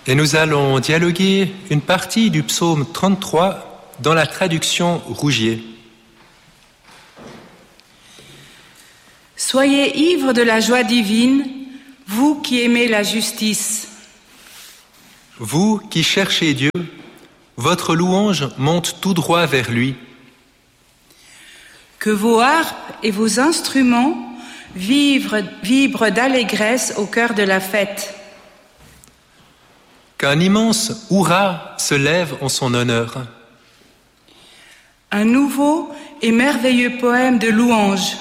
Et nous allons dialoguer une partie du psaume 33 dans la traduction Rougier. Soyez ivres de la joie divine, vous qui aimez la justice. Vous qui cherchez Dieu, votre louange monte tout droit vers lui. Que vos harpes et vos instruments vibrent d'allégresse au cœur de la fête. Qu'un immense hurrah se lève en son honneur. Un nouveau et merveilleux poème de louange.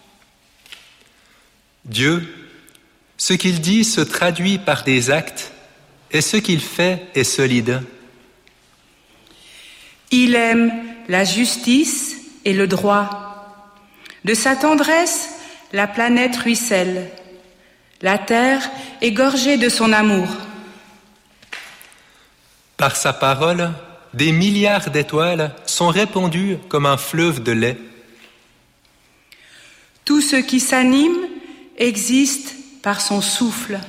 Dieu, ce qu'il dit se traduit par des actes, et ce qu'il fait est solide. Il aime la justice et le droit. De sa tendresse, la planète ruisselle. La terre est gorgée de son amour. Par sa parole, des milliards d'étoiles sont répandues comme un fleuve de lait. Tout ce qui s'anime existe par son souffle.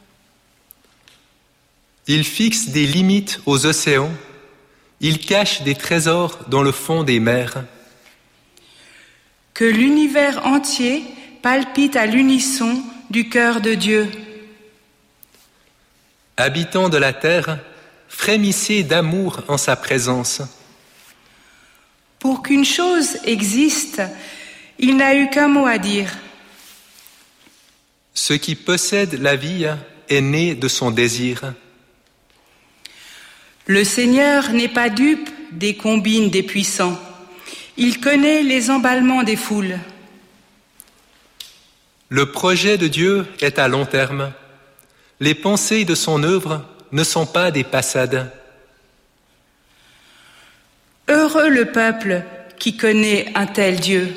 Il fixe des limites aux océans. Il cache des trésors dans le fond des mers. Que l'univers entier palpite à l'unisson du cœur de Dieu. Habitants de la terre, frémissez d'amour en sa présence. Pour qu'une chose existe, il n'a eu qu'un mot à dire. Ce qui possède la vie est né de son désir. Le Seigneur n'est pas dupe des combines des puissants. Il connaît les emballements des foules. Le projet de Dieu est à long terme. Les pensées de son œuvre ne sont pas des passades. Heureux le peuple qui connaît un tel Dieu.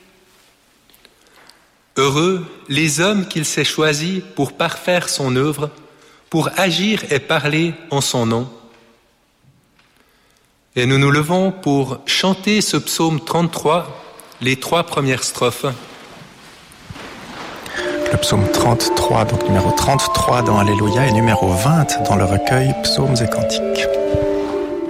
Heureux les hommes qu'il s'est choisis pour parfaire son œuvre, pour agir et parler en son nom. Et nous nous levons pour chanter ce psaume 33, les 3 premières strophes. Le psaume 33, donc numéro 33 dans Alléluia et numéro 20 dans le recueil Psaumes et Cantiques.